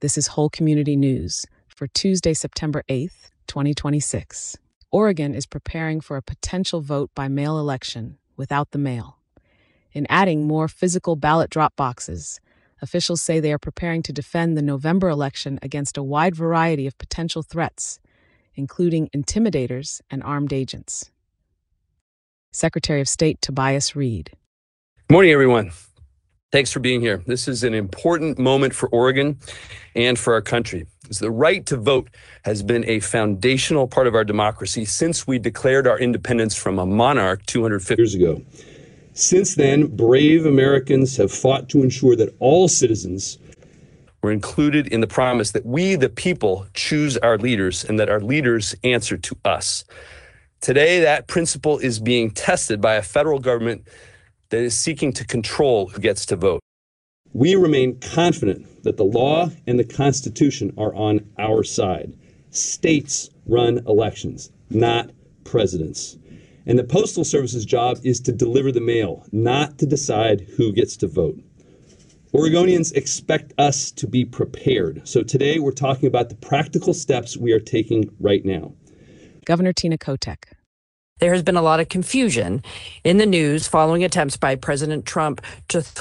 This is Whole Community News for Tuesday, September 8th, 2026. Oregon is preparing for a potential vote by mail election without the mail. In adding more physical ballot drop boxes, officials say they are preparing to defend the November election against a wide variety of potential threats, including intimidators and armed agents. Secretary of State Tobias Read. Good morning, everyone. Thanks for being here. This is an important moment for Oregon and for our country. The right to vote has been a foundational part of our democracy since we declared our independence from a monarch 250 years ago. Since then, brave Americans have fought to ensure that all citizens were included in the promise that we, the people, choose our leaders and that our leaders answer to us. Today, that principle is being tested by a federal government that is seeking to control who gets to vote. We remain confident that the law and the Constitution are on our side. States run elections, not presidents. And the Postal Service's job is to deliver the mail, not to decide who gets to vote. Oregonians expect us to be prepared. So today we're talking about the practical steps we are taking right now. Governor Tina Kotek. There has been a lot of confusion in the news following attempts by President Trump to